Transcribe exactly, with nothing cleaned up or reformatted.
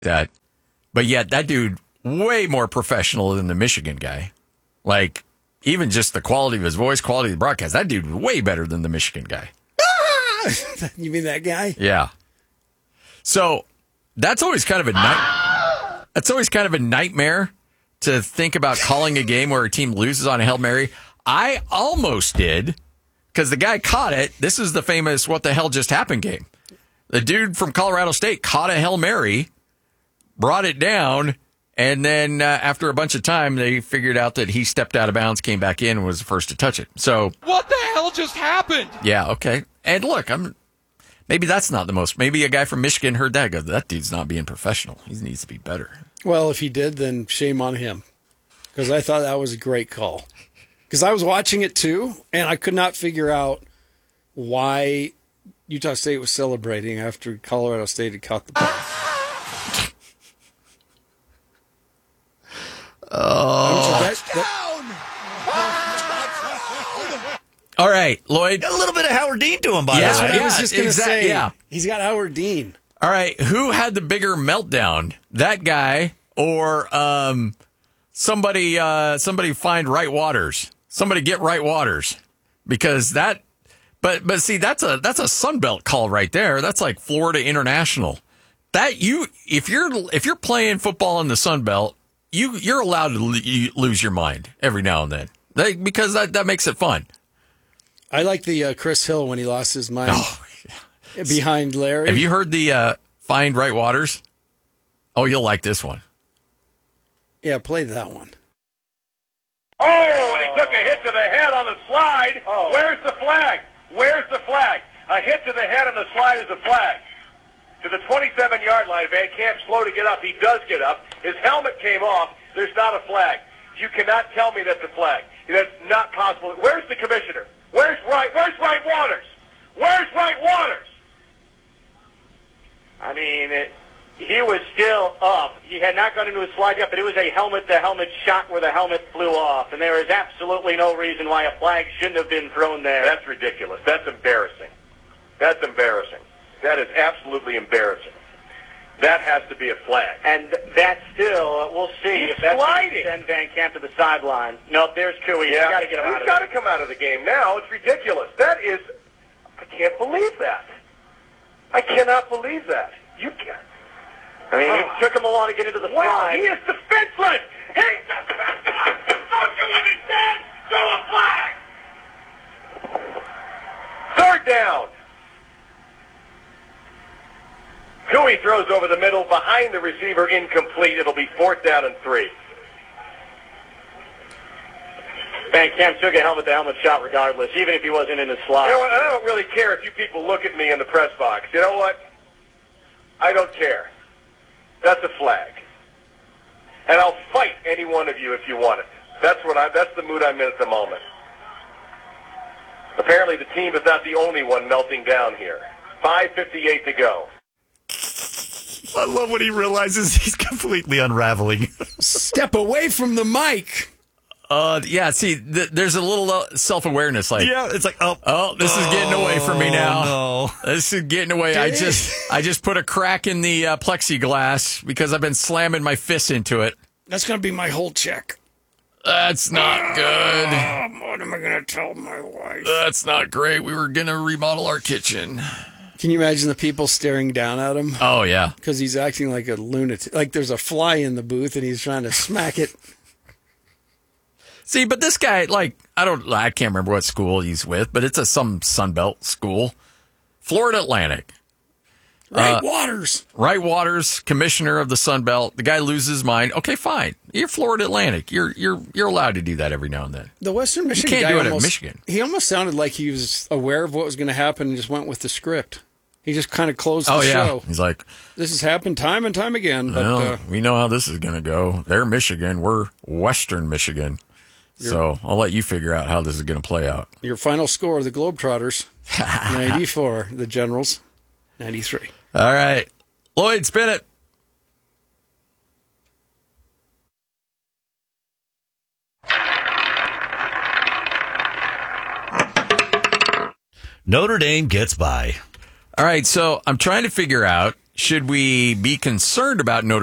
that, but yet that dude way more professional than the Michigan guy. Like, even just the quality of his voice, quality of the broadcast, that dude way better than the Michigan guy. You mean that guy? Yeah. So that's always kind of a night. That's always kind of a nightmare to think about calling a game where a team loses on a Hail Mary. I almost did because the guy caught it. This is the famous "What the hell just happened" game. The dude from Colorado State caught a Hail Mary, brought it down, and then uh, after a bunch of time, they figured out that he stepped out of bounds, came back in, and was the first to touch it. So what the hell just happened? Yeah, okay. And look, I'm maybe that's not the most. Maybe a guy from Michigan heard that. Go, that dude's not being professional. He needs to be better. Well, if he did, then shame on him. Because I thought that was a great call. Because I was watching it too, and I could not figure out why Utah State was celebrating after Colorado State had caught the ball. Oh. That, that, All right, Lloyd. Got a little bit of Howard Dean to him, by Yeah, the way. I was just going to exactly, say, yeah. he's got Howard Dean. All right, who had the bigger meltdown? That guy or um, somebody? Uh, somebody find Right Waters. Somebody get Right Waters, because that. But but see, that's a that's a Sunbelt call right there. That's like Florida International. That you if you're if you're playing football in the Sunbelt, you you're allowed to lo- lose your mind every now and then, they, because that that makes it fun. I like the uh, Chris Hill when he lost his mind Oh, behind Larry. have you heard the uh, Find Right Waters? Oh, you'll like this one. Yeah, play that one. Oh, and he took a hit to the head on the slide. Oh. Where's the flag? Where's the flag? A hit to the head on the slide is a flag. To the twenty-seven-yard line, Van Camp slow to get up. He does get up. His helmet came off. There's not a flag. You cannot tell me that's a flag. That's not possible. Where's the commissioner? Where's Wright? Where's Wright Waters? Where's Wright Waters? I mean, it, he was still up. He had not gone into a slide yet, but it was a helmet-to-helmet shot where the helmet flew off, and there is absolutely no reason why a flag shouldn't have been thrown there. That's ridiculous. That's embarrassing. That's embarrassing. That is absolutely embarrassing. That has to be a flag. And that still, we'll see. He's if that's sliding. Send Van Camp to the sideline. Nope, there's Cooey. Yeah. He's got to get him out of there. He's got to come out of the game now. It's ridiculous. That is, I can't believe that. I cannot believe that. You can't. I mean, oh. It took him a while to get into the wow, slide. He is defenseless. He's defenseless. Don't you understand? Throw a flag. Third down. Cooey throws over the middle, behind the receiver, incomplete. It'll be fourth down and three. Van Camp took a helmet-to-helmet shot regardless, even if he wasn't in the slot. You know what? I don't really care if you people look at me in the press box. You know what? I don't care. That's a flag. And I'll fight any one of you if you want it. That's what I. That's the mood I'm in at the moment. Apparently the team is not the only one melting down here. five fifty-eight to go. I love when he realizes he's completely unraveling. Step away from the mic. Uh, yeah, see, th- there's a little uh, self-awareness. Like, yeah, it's like, oh, oh, this is getting away from me now. No. This is getting away. I just, I just put a crack in the uh, plexiglass because I've been slamming my fists into it. That's going to be my whole check. That's not good. Oh, what am I going to tell my wife? That's not great. We were going to remodel our kitchen. Can you imagine the people staring down at him? Oh, yeah. Because he's acting like a lunatic. Like there's a fly in the booth and he's trying to smack it. See, but this guy, like, I don't, I can't remember what school he's with, but it's a some Sunbelt school. Florida Atlantic. Right uh, Waters. Right Waters, commissioner of the Sunbelt. The guy loses his mind. Okay, fine. You're Florida Atlantic. You're you're you're allowed to do that every now and then. The Western Michigan you can't guy do it almost, at Michigan. He almost sounded like he was aware of what was going to happen and just went with the script. He just kind of closed the oh, yeah. show. He's like, this has happened time and time again. But well, uh, we know how this is going to go. They're Michigan. We're Western Michigan. So I'll let you figure out how this is going to play out. Your final score, the Globetrotters, ninety-four. The Generals, ninety-three. All right. Lloyd, spin it. Notre Dame gets by. All right, so I'm trying to figure out, should we be concerned about Notre